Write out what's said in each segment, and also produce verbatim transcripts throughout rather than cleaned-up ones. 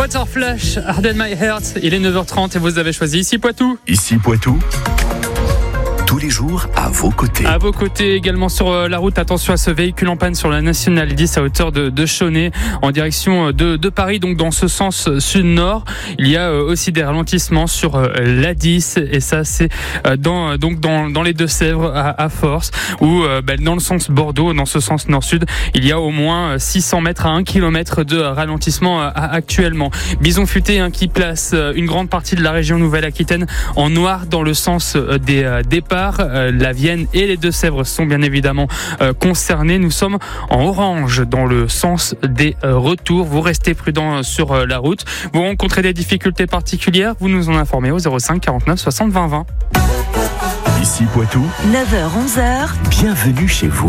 Waterflash, Harden My Heart, il est neuf heures trente et vous avez choisi Ici Poitou. Ici Poitou, tous les jours à vos côtés. À vos côtés également sur la route, attention à ce véhicule en panne sur la Nationale dix à hauteur de, de Chauny en direction de, de Paris, donc dans ce sens sud-nord. Il y a aussi des ralentissements sur l'A dix et ça c'est dans, donc dans, dans les Deux-Sèvres à, à Force ou ben, dans le sens Bordeaux, dans ce sens nord-sud, il y a au moins six cents mètres à un kilomètre de ralentissement actuellement. Bison Futé hein, qui place une grande partie de la région Nouvelle-Aquitaine en noir dans le sens des départs. La Vienne et les Deux-Sèvres sont bien évidemment euh, concernés. Nous sommes en orange dans le sens des euh, retours. Vous restez prudents sur euh, la route. Vous rencontrez des difficultés particulières, vous nous en informez au zéro cinq quarante-neuf soixante vingt vingt. Ici Poitou, neuf heures onze heures. Bienvenue chez vous.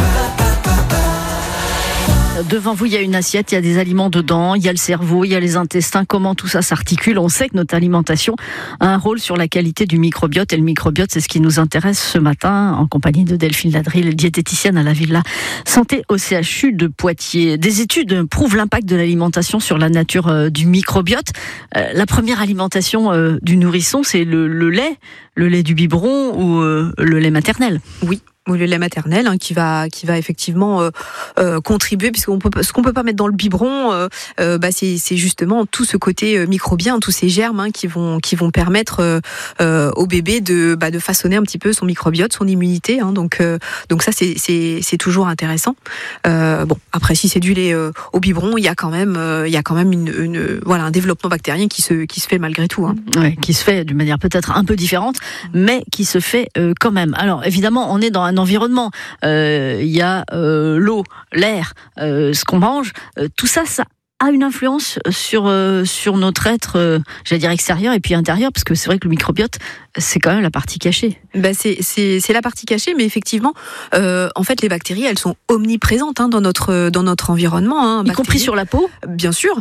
Devant vous, il y a une assiette, il y a des aliments dedans, il y a le cerveau, il y a les intestins, comment tout ça s'articule. On sait que notre alimentation a un rôle sur la qualité du microbiote et le microbiote, c'est ce qui nous intéresse ce matin en compagnie de Delphine Ladril, diététicienne à la Villa Santé au C H U de Poitiers. Des études prouvent l'impact de l'alimentation sur la nature euh, du microbiote. Euh, la première alimentation euh, du nourrisson, c'est le, le lait, le lait du biberon ou euh, le lait maternel. Oui. Ou le lait maternel hein, qui va qui va effectivement euh, euh, contribuer, puisqu'on peut ce qu'on peut pas mettre dans le biberon, euh, euh, bah c'est c'est justement tout ce côté euh, microbien, tous ces germes hein, qui vont qui vont permettre euh, euh, au bébé de bah de façonner un petit peu son microbiote, son immunité. Hein, donc euh, donc ça c'est c'est c'est toujours intéressant. Euh, bon après si c'est du lait euh, au biberon, il y a quand même euh, il y a quand même une, une voilà un développement bactérien qui se qui se fait malgré tout. Hein. Ouais, qui se fait d'une manière peut-être un peu différente, mais qui se fait euh, quand même. Alors évidemment on est dans un environnement, il euh, y a euh, l'eau, l'air, euh, ce qu'on mange, euh, tout ça, ça a une influence sur euh, sur notre être, euh, j'allais dire extérieur et puis intérieur, parce que c'est vrai que le microbiote, c'est quand même la partie cachée. Bah c'est c'est c'est la partie cachée, mais effectivement, euh, en fait, les bactéries, elles sont omniprésentes hein, dans notre dans notre environnement, hein, y compris sur la peau, bien sûr,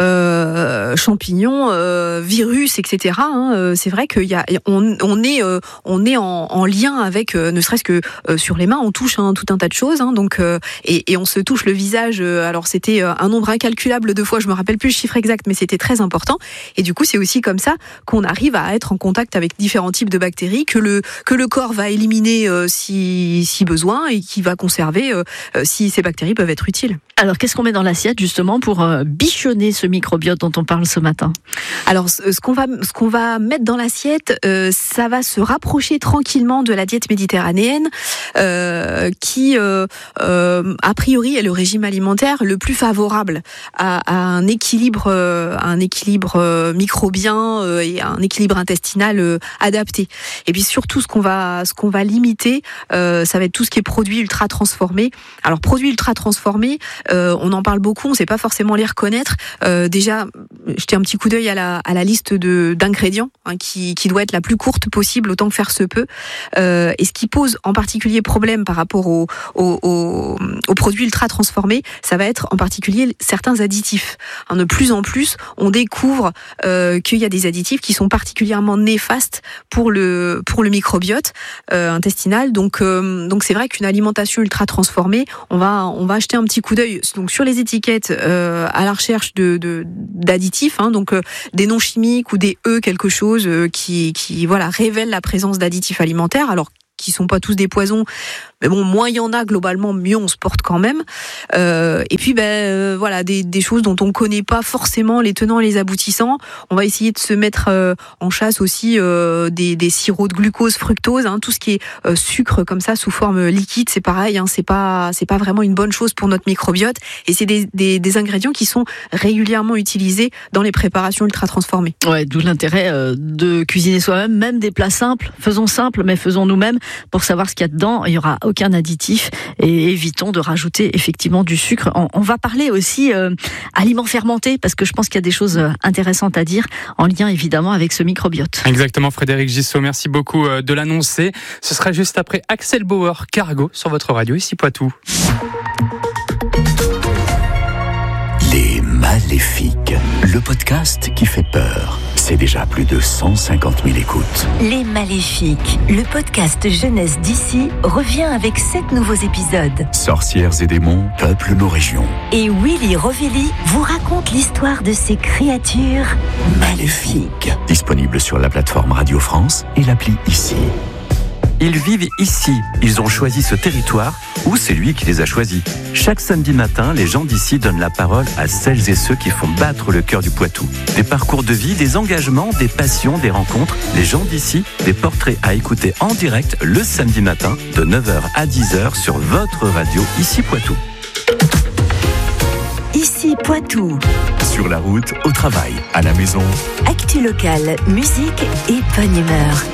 euh, champignons, euh, virus, et cetera. Hein, c'est vrai qu'il y a on on est euh, on est en, en lien avec, euh, ne serait-ce que euh, sur les mains, on touche hein, tout un tas de choses, hein, donc euh, et et on se touche le visage. Euh, alors c'était un nombre incalculable de fois, je me rappelle plus le chiffre exact, mais c'était très important. Et du coup, c'est aussi comme ça qu'on arrive à être en contact avec différents types de bactéries que le que le corps va éliminer euh, si si besoin et qui va conserver euh, si ces bactéries peuvent être utiles. Alors, qu'est-ce qu'on met dans l'assiette justement pour euh, bichonner ce microbiote dont on parle ce matin ? Alors, ce qu'on va ce qu'on va mettre dans l'assiette, euh, ça va se rapprocher tranquillement de la diète méditerranéenne, euh, qui euh, euh, a priori est le régime alimentaire le plus favorable à, à un équilibre, euh, un équilibre euh, microbien euh, et un équilibre intestinal euh, adapté. Et puis surtout, ce qu'on va ce qu'on va limiter, euh, ça va être tout ce qui est produits ultra transformés. Alors, produits ultra transformés. Euh, on en parle beaucoup, on ne sait pas forcément les reconnaître. Euh, déjà, jetez un petit coup d'œil à la, à la liste de, d'ingrédients hein, qui, qui doit être la plus courte possible, autant que faire se peut. Euh, et ce qui pose en particulier problème par rapport aux, aux, aux, aux produits ultra transformés, ça va être en particulier certains additifs. Hein, de plus en plus, on découvre euh, qu'il y a des additifs qui sont particulièrement néfastes pour le, pour le microbiote euh, intestinal. Donc, euh, donc c'est vrai qu'une alimentation ultra transformée, on va, on va jeter un petit coup d'œil donc sur les étiquettes euh, à la recherche de, de d'additifs, hein, donc euh, des noms chimiques ou des E quelque chose euh, qui qui voilà révèlent la présence d'additifs alimentaires. Alors qui sont pas tous des poisons, mais bon, moins il y en a globalement, mieux on se porte quand même. Euh, et puis, ben euh, voilà, des, des choses dont on connaît pas forcément les tenants et les aboutissants. On va essayer de se mettre euh, en chasse aussi euh, des, des sirops de glucose, fructose, hein, tout ce qui est euh, sucre comme ça sous forme liquide, c'est pareil, hein, c'est pas c'est pas vraiment une bonne chose pour notre microbiote. Et c'est des, des, des ingrédients qui sont régulièrement utilisés dans les préparations ultra transformées. Ouais, d'où l'intérêt euh, de cuisiner soi-même, même des plats simples. Faisons simple, mais faisons nous-mêmes. Pour savoir ce qu'il y a dedans, il n'y aura aucun additif et évitons de rajouter effectivement du sucre. On, on va parler aussi euh, aliments fermentés parce que je pense qu'il y a des choses intéressantes à dire en lien évidemment avec ce microbiote. Exactement, Frédéric Gissot, merci beaucoup de l'annoncer. Ce sera juste après Axel Bauer, Cargo sur votre radio Ici Poitou. Les Maléfiques, le podcast qui fait peur. C'est déjà plus de cent cinquante mille écoutes. Les Maléfiques, le podcast jeunesse d'ici, revient avec sept nouveaux épisodes. Sorcières et démons peuplent nos régions. Et Willy Rovelli vous raconte l'histoire de ces créatures maléfiques. Disponible sur la plateforme Radio France et l'appli Ici. Ils vivent ici, ils ont choisi ce territoire ou c'est lui qui les a choisis. Chaque samedi matin, les gens d'ici donnent la parole à celles et ceux qui font battre le cœur du Poitou. Des parcours de vie, des engagements, des passions, des rencontres. Les gens d'ici, des portraits à écouter en direct le samedi matin de neuf heures à dix heures sur votre radio Ici Poitou. Ici Poitou. Sur la route, au travail, à la maison. Actu locale, musique et bonne humeur.